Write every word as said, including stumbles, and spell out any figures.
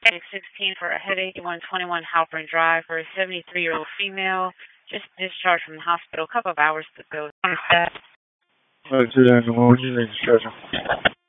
sixteen for a headache, one twenty-one Halpern Drive for a seventy-three-year-old female. Just discharged from the hospital a couple of hours ago. Roger, good morning, registration.